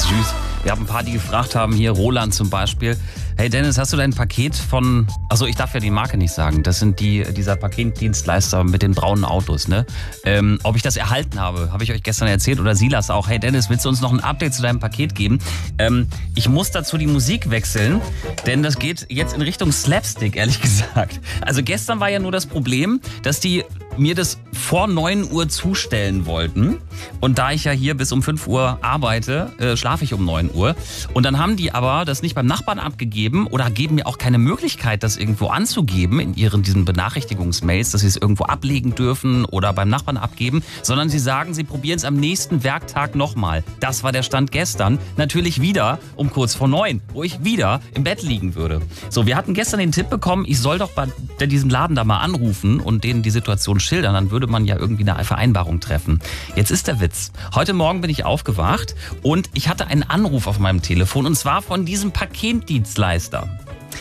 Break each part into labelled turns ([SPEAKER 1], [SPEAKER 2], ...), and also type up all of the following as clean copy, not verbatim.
[SPEAKER 1] süß. Wir haben ein paar, die gefragt haben, hier Roland zum Beispiel. Hey Dennis, hast du dein Paket von, also ich darf ja die Marke nicht sagen, das sind dieser Paketdienstleister mit den braunen Autos, ne? Ob ich das erhalten habe ich euch gestern erzählt oder Silas auch. Hey Dennis, willst du uns noch ein Update zu deinem Paket geben? Ich muss dazu die Musik wechseln, denn das geht jetzt in Richtung Slapstick, ehrlich gesagt. Also gestern war ja nur das Problem, dass die mir das vor 9 Uhr zustellen wollten. Und da ich ja hier bis um 5 Uhr arbeite, schlafe ich um 9 Uhr. Und dann haben die aber das nicht beim Nachbarn abgegeben oder geben mir auch keine Möglichkeit, das irgendwo anzugeben in diesen Benachrichtigungsmails, dass sie es irgendwo ablegen dürfen oder beim Nachbarn abgeben, sondern sie sagen, sie probieren es am nächsten Werktag nochmal. Das war der Stand gestern. Natürlich wieder um kurz vor 9, wo ich wieder im Bett liegen würde. So, wir hatten gestern den Tipp bekommen, ich soll doch bei diesem Laden da mal anrufen und denen die Situation schildern, dann würde man ja irgendwie eine Vereinbarung treffen. Jetzt ist der Witz. Heute Morgen bin ich aufgewacht und ich hatte einen Anruf auf meinem Telefon und zwar von diesem Paketdienstleister.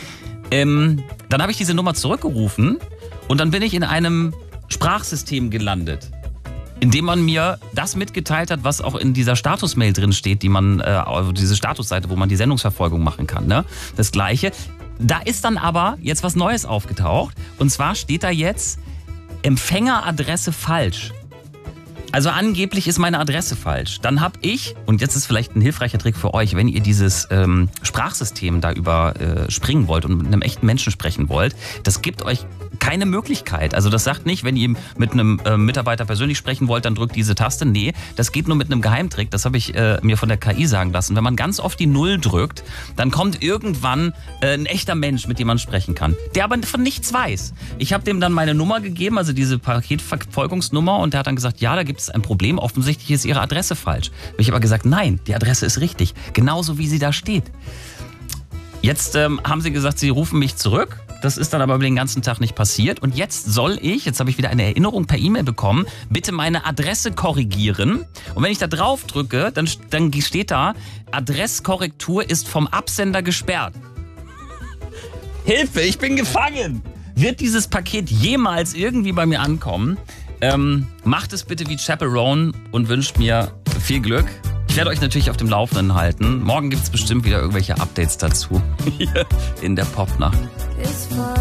[SPEAKER 1] Dann habe ich diese Nummer zurückgerufen und dann bin ich in einem Sprachsystem gelandet, in dem man mir das mitgeteilt hat, was auch in dieser Statusmail drin steht, die man, diese Statusseite, wo man die Sendungsverfolgung machen kann, ne? Das Gleiche. Da ist dann aber jetzt was Neues aufgetaucht und zwar steht da jetzt Empfängeradresse falsch. Also angeblich ist meine Adresse falsch. Dann habe ich, und jetzt ist vielleicht ein hilfreicher Trick für euch, wenn ihr dieses Sprachsystem da überspringen wollt und mit einem echten Menschen sprechen wollt, das gibt euch keine Möglichkeit. Also das sagt nicht, wenn ihr mit einem Mitarbeiter persönlich sprechen wollt, dann drückt diese Taste. Nee, das geht nur mit einem Geheimtrick. Das habe ich mir von der KI sagen lassen. Wenn man ganz oft die 0 drückt, dann kommt irgendwann ein echter Mensch, mit dem man sprechen kann, der aber von nichts weiß. Ich habe dem dann meine Nummer gegeben, also diese Paketverfolgungsnummer, und der hat dann gesagt, ja, da gibt es ein Problem, offensichtlich ist Ihre Adresse falsch. Habe ich aber gesagt, nein, die Adresse ist richtig, genauso wie sie da steht. Jetzt haben sie gesagt, sie rufen mich zurück. Das ist dann aber über den ganzen Tag nicht passiert. Und jetzt habe ich wieder eine Erinnerung per E-Mail bekommen, bitte meine Adresse korrigieren. Und wenn ich da drauf drücke, dann steht da, Adresskorrektur ist vom Absender gesperrt. Hilfe, ich bin gefangen! Wird dieses Paket jemals irgendwie bei mir ankommen? Macht es bitte wie Chaperone und wünscht mir viel Glück. Ich werde euch natürlich auf dem Laufenden halten. Morgen gibt es bestimmt wieder irgendwelche Updates dazu. Hier in der Popnacht.